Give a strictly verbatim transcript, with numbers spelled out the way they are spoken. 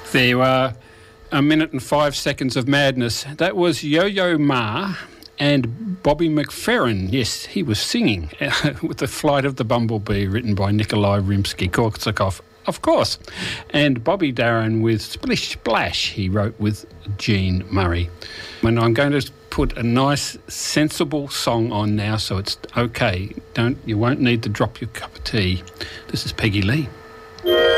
There were a minute and five seconds of madness. That was Yo-Yo Ma and Bobby McFerrin. Yes, he was singing with The Flight of the Bumblebee, written by Nikolai Rimsky-Korsakov, of course. And Bobby Darin with Splish Splash, he wrote with Gene Murray. And I'm going to put a nice, sensible song on now, so it's okay. Don't, you won't need to drop your cup of tea. This is Peggy Lee.